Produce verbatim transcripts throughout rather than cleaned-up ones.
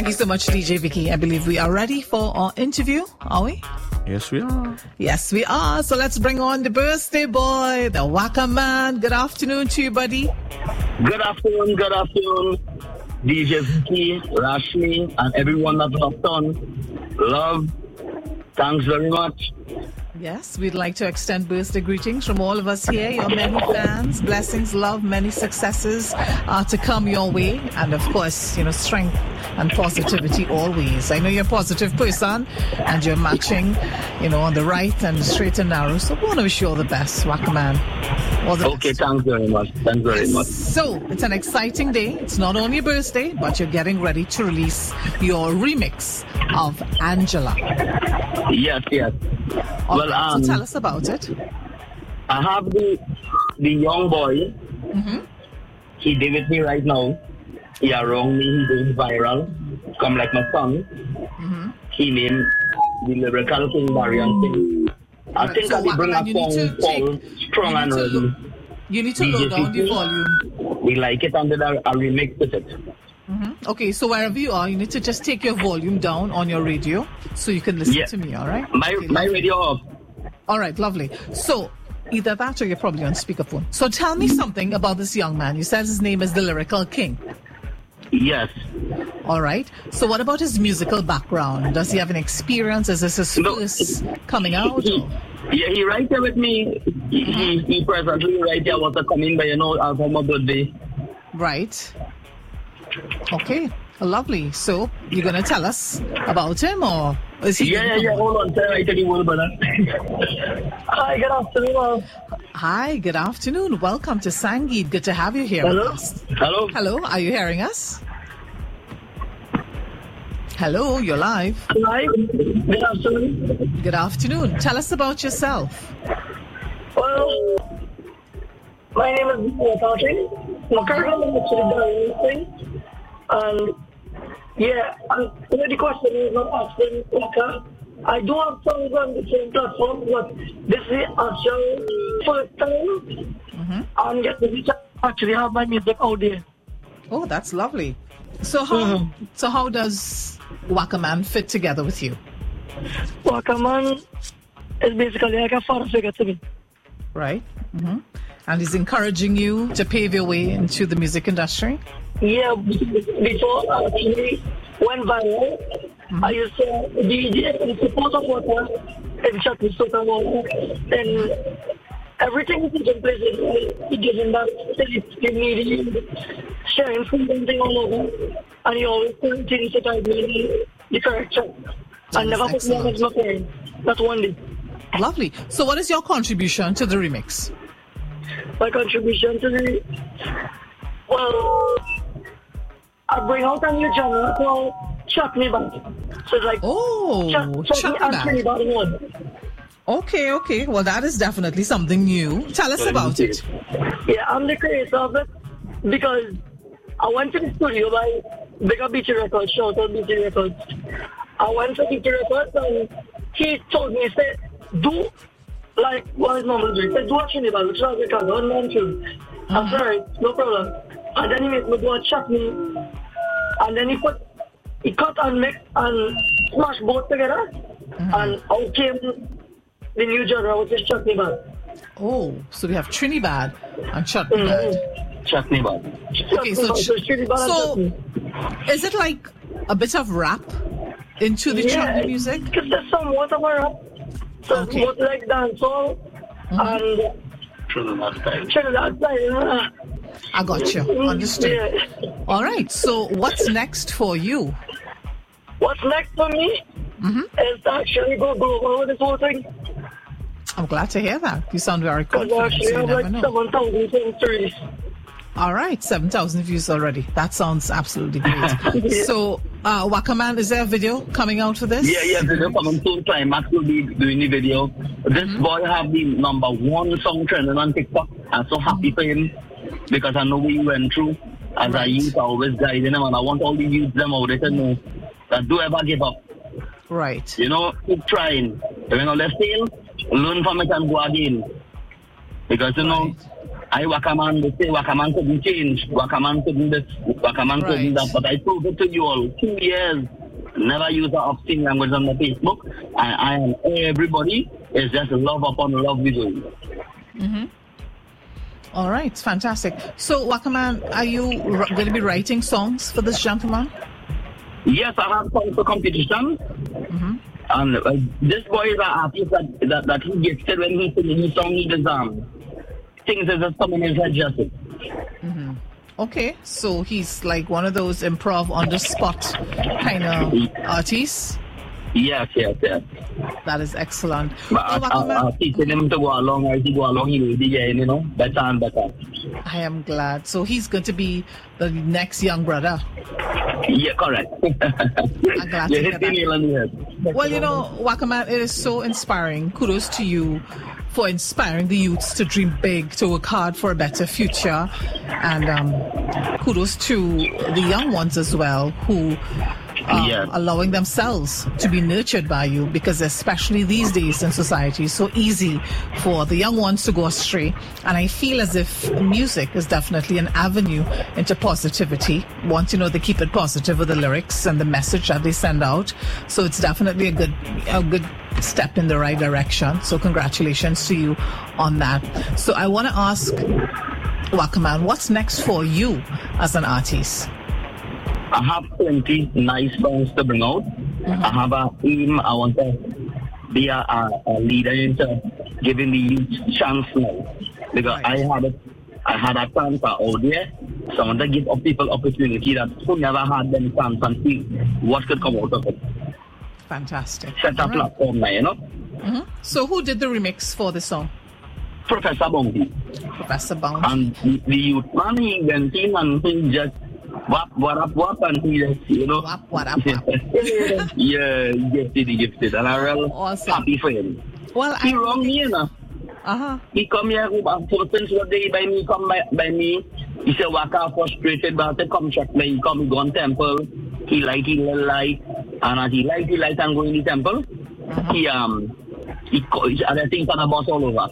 Thank you so much, D J Vicky. I believe we are ready for our interview, are we? Yes, we are. Yes, we are. So let's bring on the birthday boy, the Waka Man. Good afternoon to you, buddy. Good afternoon, good afternoon, D J Vicky, Rashmi, and everyone that's locked on. Love, thanks very much. Yes, we'd like to extend birthday greetings from all of us here, your many fans. Blessings, love, many successes are to come your way. And of course, you know, strength and positivity always. I know you're a positive person and you're matching, you know, on the right and the straight and narrow. So I want to wish you all the best, Waka Man. All the okay, best. thanks very much. Thanks very much. So it's an exciting day. It's not only your birthday, but you're getting ready to release your remix of Angela. Yes, yes. All well, right, um, so tell us about it. I have the the young boy. Mm-hmm. He did with me right now. He around me. He goes viral. Come like my son. Mm-hmm. He named the lyrical king Darian Singh. I Right, think so I will bring Waka Man, a you need song to called take- Strong you and need to Ready. lo- You need to D J lower down the Vicky, volume. We like it and then I I remix with it. Mm-hmm. Okay, so wherever you are, you need to just take your volume down on your radio so you can listen Yeah. to me, all right? My Okay, my lovely. radio off. All right, lovely. So either that or you're probably on speakerphone. So tell me something about this young man. You said his name is the Lyrical King. Yes. All right. So what about his musical background? Does he have an experience? Is this his No. first coming out? He, or- yeah, he right there with me. He, he, he presently right there was a coming by, you know, uh, for my birthday. Right. Okay. Lovely. So you're going to tell us about him, or is he? Yeah, yeah, yeah. Hold on. Sir, I tell you what, brother. Hi, good afternoon. Hi. Good afternoon. Welcome to Sangeet. Good to have you here. Hello? with us. Hello? Hello. Are you hearing us? Hello. You're live. Hi. Good afternoon. Good afternoon. Tell us about yourself. Well, my name is Patrick. My current name is actually Darian, and yeah, and the question is not asking Waka. I do have songs on the same platform, but this is actually first time Mm-hmm. I'm getting to actually have my music out there. Oh, that's lovely. So how Mm-hmm. so how does Waka Man fit together with you? Waka Man is basically like a father figure to me. Right? Mm-hmm. And he's encouraging you to pave your way into the music industry? Yeah, before I actually went viral, Mm-hmm. I used to D J in support of Waka and chat with Soka Waka, and everything is taking place. He gives him that celebrity media, sharing food and thing all over, and he always continues to type me the correct chat. And never put me on his phone. Not one day. Lovely. So what is your contribution to the remix? My contribution to the well, I bring out a new genre called Chat Me Back. So it's like Oh, Chat, chat Chat Me Me and Back. Trinidad in one. Okay, okay. Well, that is definitely something new. Tell us about it. Yeah, I'm the creator of it because I went to the studio by Bigger B T Records, shout out B T Records. I went to B T Records and he told me, say, do like what is normal doing. He said, do a Trinidad, which is like a one man tune. I said, alright, no problem. And then he made me do a chat me. And then he put, he cut and mix and smash both together. Mm-hmm. And out came the new genre, which is Chat Me Back. Oh, so we have Trinidad and Chat Me Back. Mm-hmm. Chat me back. Okay, so ch- so is it like a bit of rap into the yeah, Chat Me music? Because there's somewhat of a rap, somewhat Okay. like dancehall, and Trinidad style. Trinidad style. uh, I got you. Understood. Yeah. All right. So what's next for you? What's next for me Mm-hmm. is to actually go global with this whole thing. I'm glad to hear that. You sound very Because I confident. actually So you have never like know. seven thousand things to release. All right, seven thousand views already. That sounds absolutely great. Yeah. So, uh, Waka Man, is there a video coming out for this? Yeah, yeah, video coming soon. Climax will be doing the video. This Mm-hmm. boy have the number one song trending on TikTok. I'm so happy for him because I know what he went through. As Right. a youth, I always guiding him, and I want all the youth them out there to know that do ever give up. Right. You know, keep trying. If you're not left fail, learn from it and go again. Because, you know, Right. I Wakaman, they say Wakaman couldn't change, Wakaman couldn't this, Wakaman Right. couldn't that, but I proved it to you all, two years, never use an obscene language on the Facebook, and I am everybody is just love upon love with you. Mm-hmm. All right, fantastic. So, Wakaman, are you r- going to be writing songs for this gentleman? Yes, I have come for competition. Mm-hmm. And uh, this boy is an artist that, that, that he gifted when he sings his song, he does um, things that just come in his head just it. Mm-hmm. Okay, so he's like one of those improv on the spot kind of artists. Yes, yes, yes. That is excellent. But I, Well, I, Wakaman, I teaching him to go along, as he go along, he will be getting, you know, better and better. I am glad. So he's going to be the next young brother. Yeah, correct. I'm glad You to hit hear the that. nail on the head. Well, you know, Wakaman, it is so inspiring. Kudos to you for inspiring the youths to dream big, to work hard for a better future. And um, kudos to the young ones as well who are Yes. allowing themselves to be nurtured by you, because especially these days in society, it's so easy for the young ones to go astray. And I feel as if music is definitely an avenue into positivity. Once, you know, they keep it positive with the lyrics and the message that they send out. So it's definitely a good, a good step in the right direction. So congratulations to you on that. So I want to ask Wakaman, what's next for you as an artist? I have plenty nice songs to bring out. Mm-hmm. I have a aim. I want to be a, a, a leader into giving the youth chance now. Because Right. I had a, I had a chance out there. So I want to give up people opportunity that who never had them chance and see what could come out of it. Fantastic. Set a All right. platform now, you know. Mm-hmm. So who did the remix for the song? Professor Bounty. Professor Bounty. And the, the youth man, he went in and he just wap, what up, what, and he just, you know. Wap, what up, wap. Yeah, he gifted, he gifted. And I'm real Awesome. happy for him. Well, He I wrong me, you know. Uh-huh. He come here, for since what day by me, come by, by me. He say, Waka frustrated, but I come check me. He come, he go on temple. He light, he little light. And as he light, he light and go in the temple. Uh-huh. He, um, he, he other things on the bus all over.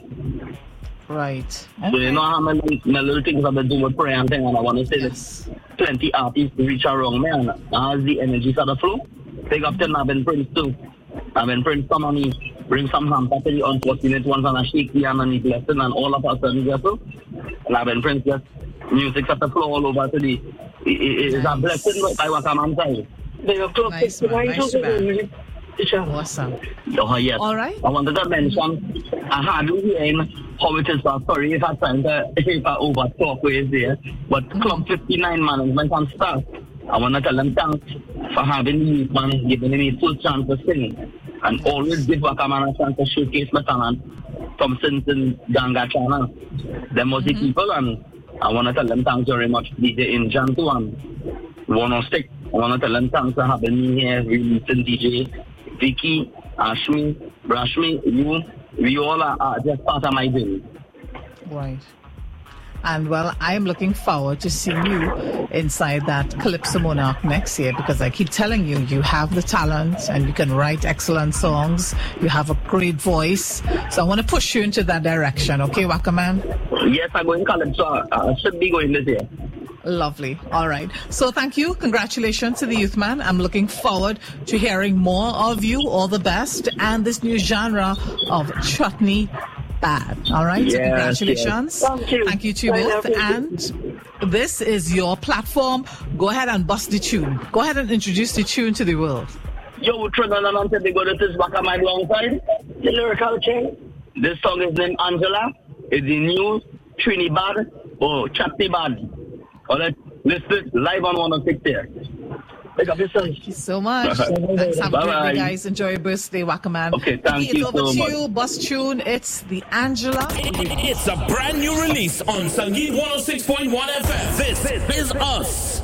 Right. So you know how many, my little things I've been doing with prayer and thing, and I want to say Yes. that plenty artists reach around me, and as the energy start to flow, take up to Navin Prince too. Navin Prince come on me, bring some hamper to the unfortunate ones, and I shake the hand and the blessing, and all of us sudden just so. Navin Prince just music start to flow all over to the, it, it, it's Nice. a blessing by Wakaman side. They are close Nice, to man. Nice, man. Teacher. Awesome. Oh, yes. All right. I wanted to mention, I had you hearing how it is, but sorry if I trying to, if I over talk ways there, but Mm-hmm. Club fifty-nine management and staff, I want to tell them thanks for having me, man, giving me full chance to sing, and always give Wakaman a chance to showcase my talent from Simpson, Ganga Channel. Them was the people, and I want to tell them thanks very much, D J Injan too, and one oh six. I want to tell them thanks for having me here, releasing D J. Vicky, Ashmi, Brashmi, you, we all are, are just part of my day. Right. And well, I am looking forward to seeing you inside that Calypso Monarch next year, because I keep telling you, you have the talent and you can write excellent songs. You have a great voice. So I want to push you into that direction. Okay, Wakaman? Yes, I'm going Calypso. I should be going this year. Lovely. All right. So thank you. Congratulations to the Youth Man. I'm looking forward to hearing more of you. All the best. And this new genre of chutney bad. All right. So Yes, congratulations. yes. Thank you. Thank you to you I both. love you. And this is your platform. Go ahead and bust the tune. Go ahead and introduce the tune to the world. Yo, Trinidad and Tobago, this is back on my long side. The lyrical king. This song is named Angela. It's the new Trinidad or Chutney Bad. All right, listen live on one oh six there. Pick up yourself. Thank you so much. Thanks. Have a great Bye-bye. day, guys. Enjoy your birthday, Wakaman. Okay, thank it's you over so to much. you. Bust tune. It's the Angela. It's a brand new release on Sangeet one oh six point one F M. This is us.